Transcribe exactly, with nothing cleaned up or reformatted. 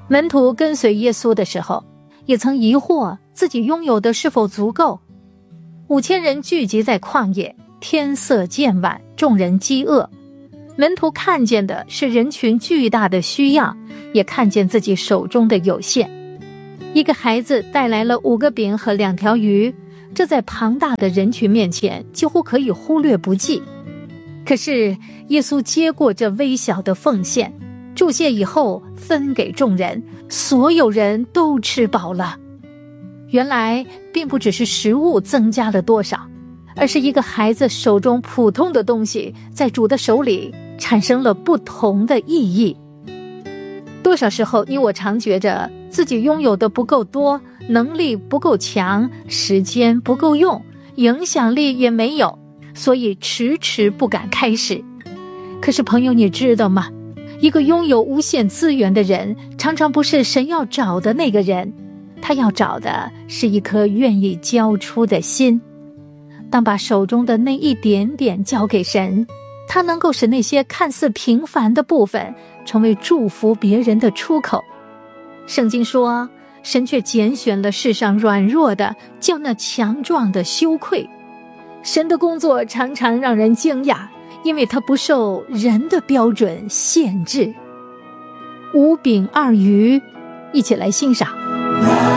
门徒跟随耶稣的时候，也曾疑惑自己拥有的是否足够。五千人聚集在旷野，天色渐晚，众人饥饿。门徒看见的是人群巨大的需要，也看见自己手中的有限。一个孩子带来了五个饼和两条鱼，这在庞大的人群面前几乎可以忽略不计。可是耶稣接过这微小的奉献，祝谢以后分给众人，所有人都吃饱了。原来并不只是食物增加了多少，而是一个孩子手中普通的东西在主的手里产生了不同的意义。多少时候你我常觉着自己拥有的不够多，能力不够强，时间不够用，影响力也没有，所以迟迟不敢开始。可是朋友，你知道吗？一个拥有无限资源的人，常常不是神要找的那个人，他要找的是一颗愿意交出的心。当把手中的那一点点交给神，他能够使那些看似平凡的部分成为祝福别人的出口。圣经说，神却拣选了世上软弱的，叫那强壮的羞愧。神的工作常常让人惊讶，因为他不受人的标准限制。五饼二鱼，一起来欣赏。